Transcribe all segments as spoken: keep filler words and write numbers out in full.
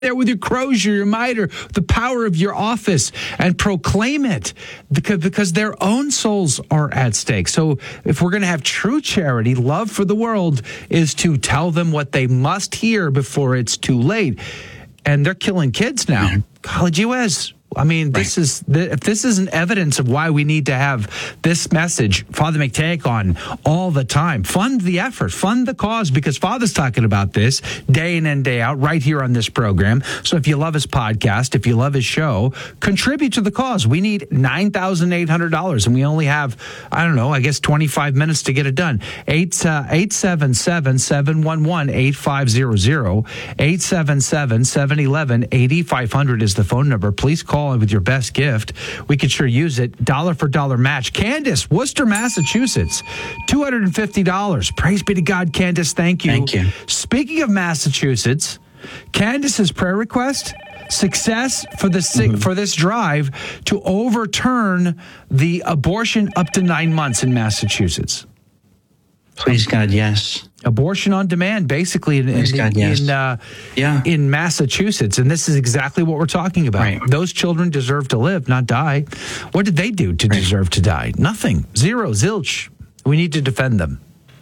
there with your crozier, your mitre, the power of your office, and proclaim it because, because their own souls are at stake. So if we're going to have true charity, love for the world is to tell them what they must hear before it's too late. And they're killing kids now. Mm-hmm. College U S I mean, this right. is if this isn't evidence of why we need to have this message, Father McTeague, on all the time. Fund the effort, fund the cause, because Father's talking about this day in and day out right here on this program. So if you love his podcast, if you love his show, contribute to the cause. We need nine thousand eight hundred dollars, and we only have, I don't know, I guess twenty-five minutes to get it done. eight seven seven, seven one one, eight five zero zero. eight seven seven, seven one one, eight five zero zero is the phone number. Please call with your best gift. We could sure use it. Dollar for dollar match. Candace, Worcester, Massachusetts, two hundred fifty dollars. Praise be to God, Candace. Thank you. Thank you. Speaking of Massachusetts, Candace's prayer request, success for the mm-hmm. for this drive to overturn the abortion up to nine months in Massachusetts. Please God, yes. Abortion on demand, basically, in in, God, yes. in, uh, yeah. in Massachusetts. And this is exactly what we're talking about. Right. Those children deserve to live, not die. What did they do to right. deserve to die? Nothing. Zero. Zilch. We need to defend them.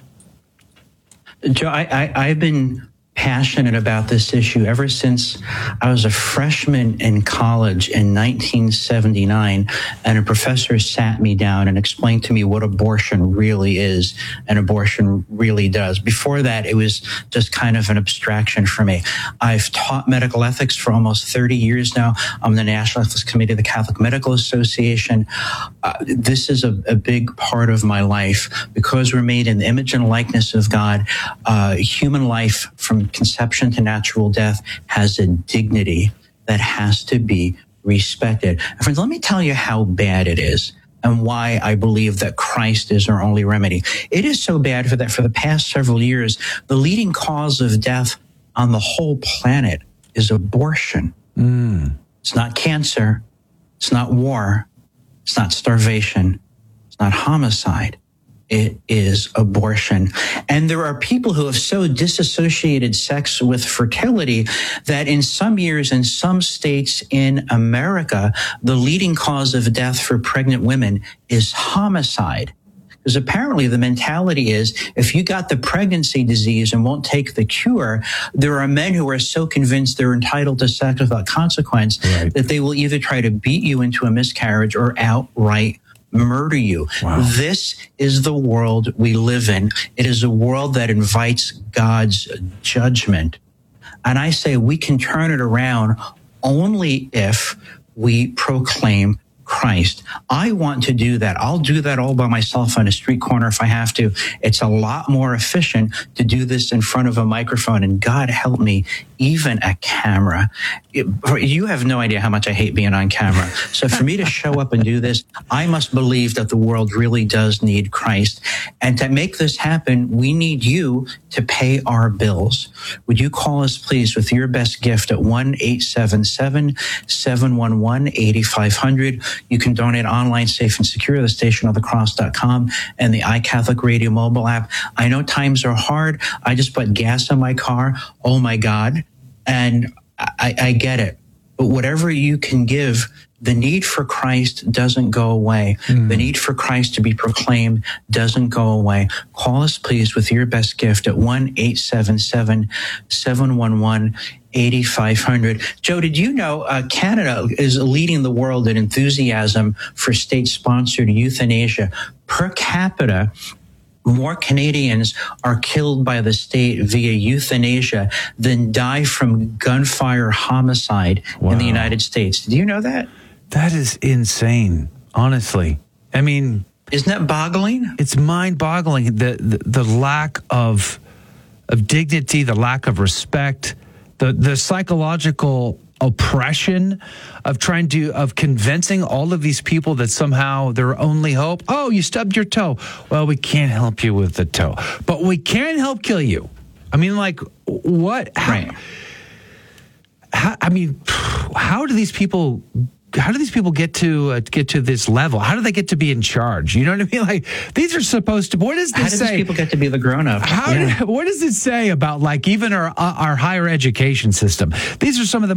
Joe, I, I, I've been passionate about this issue ever since I was a freshman in college in nineteen seventy-nine, and a professor sat me down and explained to me what abortion really is and abortion really does. Before that, it was just kind of an abstraction for me. I've taught medical ethics for almost thirty years now. I'm the National Ethics Committee of the Catholic Medical Association. Uh, this is a, a big part of my life because we're made in the image and likeness of God. Uh, human life from conception to natural death has a dignity that has to be respected. And friends, let me tell you how bad it is and why I believe that Christ is our only remedy. It is so bad for that for the past several years, the leading cause of death on the whole planet is abortion. Mm. It's not cancer. It's not war. It's not starvation. It's not homicide. It is abortion. And there are people who have so disassociated sex with fertility that in some years, in some states in America, the leading cause of death for pregnant women is homicide. Because apparently the mentality is if you got the pregnancy disease and won't take the cure, there are men who are so convinced they're entitled to sex without consequence right. that they will either try to beat you into a miscarriage or outright murder you. Wow. This is the world we live in. It is a world that invites God's judgment. And I say we can turn it around only if we proclaim Christ. I want to do that. I'll do that all by myself on a street corner if I have to. It's a lot more efficient to do this in front of a microphone, and God help me, even a camera. It, you have no idea how much I hate being on camera. So for me to show up and do this, I must believe that the world really does need Christ. And to make this happen, we need you to pay our bills. Would you call us, please, with your best gift at one eight seven seven, seven one one, eight five zero zero. You can donate online, safe and secure, the station of the cross dot com and the iCatholic Radio mobile app. I know times are hard. I just put gas in my car. Oh, my God. And I, I get it. But whatever you can give, the need for Christ doesn't go away. Mm. The need for Christ to be proclaimed doesn't go away. Call us, please, with your best gift at one eight seven seven, seven one one, eight five zero zero. Joe, did you know uh, Canada is leading the world in enthusiasm for state-sponsored euthanasia? Per capita, more Canadians are killed by the state via euthanasia than die from gunfire homicide wow. in the United States. Do you know that? That is insane, honestly. I mean... Isn't that boggling? It's mind-boggling, the, the, the lack of of dignity, the lack of respect, the, the psychological oppression of trying to, of convincing all of these people that somehow their only hope, oh, you stubbed your toe. Well, we can't help you with the toe, but we can help kill you. I mean, like, what? How, right. how, I mean, how do these people how do these people get to uh, get to this level? How do they get to be in charge? You know what I mean? Like, these are supposed to. What does this how do say? These people get to be the grown up? How? Yeah. What does it say about like even our uh, our higher education system? These are some of the